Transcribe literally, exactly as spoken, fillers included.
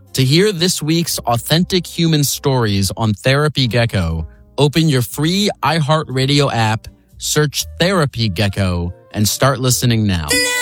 To hear this week's authentic human stories on Therapy Gecko, open your free iHeartRadio app, search Therapy Gecko, and start listening now.